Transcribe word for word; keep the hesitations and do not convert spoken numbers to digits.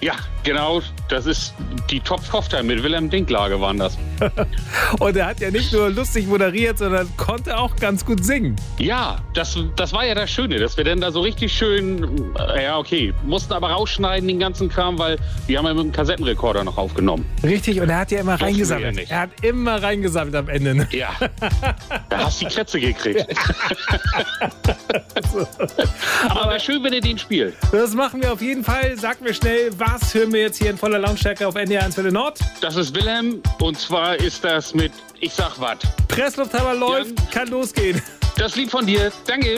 Ja, genau. Das ist die Top-Kofter mit Wilhelm Dinklage waren das. Und er hat ja nicht nur lustig moderiert, sondern konnte auch ganz gut singen. Ja, das, das war ja das Schöne, dass wir dann da so richtig schön, äh, ja okay, mussten aber rausschneiden den ganzen Kram, weil wir haben ja mit dem Kassettenrekorder noch aufgenommen. Richtig, und er hat ja immer Durften reingesammelt. wir ja nicht. Er hat immer reingesammelt am Ende. Ne? Ja, da hast du die Krätze gekriegt. So. Aber wäre schön, wenn ihr den spielt. Das machen wir auf jeden Fall. Sag mir schnell, was hören wir jetzt hier in voller Lautstärke auf N D R eins Welle Nord? Das ist Wilhelm und zwar ist das mit Ich sag wat. Presslufthammer läuft, Jan. kann losgehen. Das Lied von dir. Danke.